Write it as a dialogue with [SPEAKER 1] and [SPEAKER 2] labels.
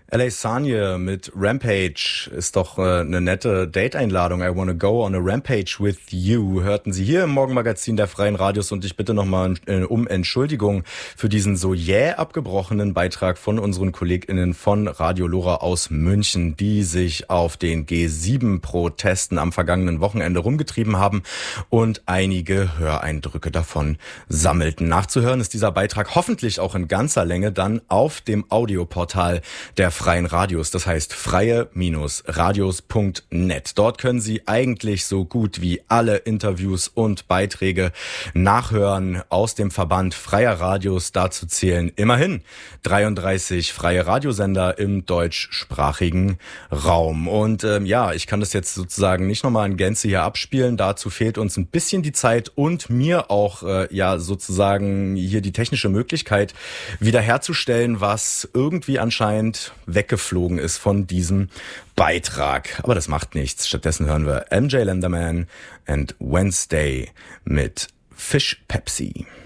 [SPEAKER 1] LA Sanye mit Rampage ist doch eine nette Date-Einladung. I wanna go on a Rampage with you. Hörten Sie hier im Morgenmagazin der Freien Radios und ich bitte nochmal um Entschuldigung für diesen so abgebrochenen Beitrag von unseren KollegInnen von Radio Lora aus München, die sich auf den G7-Protesten am vergangenen Wochenende rumgetrieben haben und einige Höreindrücke davon sammelten. Nachzuhören ist dieser Beitrag hoffentlich auch in ganzer Länge dann auf dem Audioportal der Freien Radios, das heißt freie-radios.net. Dort können Sie eigentlich so gut wie alle Interviews und Beiträge nachhören aus dem Verband Freier Radios. Dazu zählen immerhin 33 freie Radiosender im deutschsprachigen Raum. Und ich kann das jetzt sozusagen nicht nochmal in Gänze hier abspielen. Dazu fehlt uns ein bisschen die Zeit und mir auch sozusagen hier die technische Möglichkeit wiederherzustellen, was irgendwie anscheinend weggeflogen ist von diesem Beitrag. Aber das macht nichts. Stattdessen hören wir MJ Lenderman and Wednesday mit Fish Pepsi.